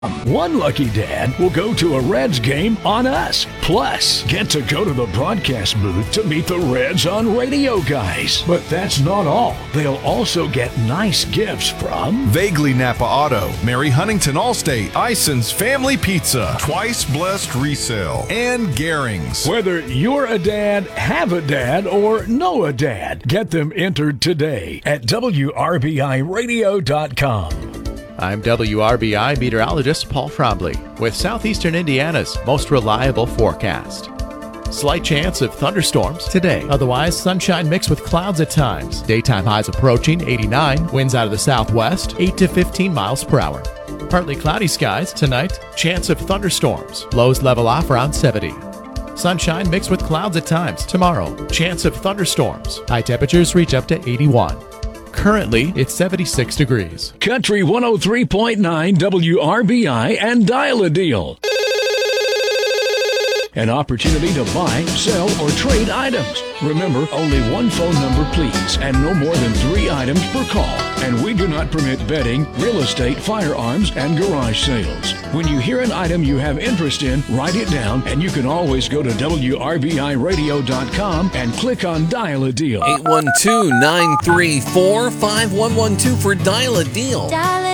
One lucky dad will go to a Reds game on us. Plus, get to go to the broadcast booth to meet the Reds on Radio guys. But that's not all. They'll also get nice gifts from Vaguely Napa Auto, Mary Huntington Allstate, Ison's Family Pizza, Twice Blessed Resale, and Garings. Whether you're a dad, have a dad, or know a dad, get them entered today at WRBIRadio.com. I'm WRBI meteorologist Paul Frombley with Southeastern Indiana's most reliable forecast. Slight chance of thunderstorms today. Otherwise, sunshine mixed with clouds at times. Daytime highs approaching 89. Winds out of the southwest, 8 to 15 miles per hour. Partly cloudy skies tonight. Chance of thunderstorms. Lows level off around 70. Sunshine mixed with clouds at times. Tomorrow, chance of thunderstorms. High temperatures reach up to 81. Currently, it's 76 degrees. Country 103.9 WRBI and Dial a Deal. An opportunity to buy, sell, or trade items. Remember, only one phone number, please, and no more than 3 items per call. And we do not permit betting, real estate, firearms, and garage sales. When you hear an item you have interest in, write it down, and you can always go to WRBIRadio.com and click on Dial a Deal. 812-934-5112 for Dial a Deal.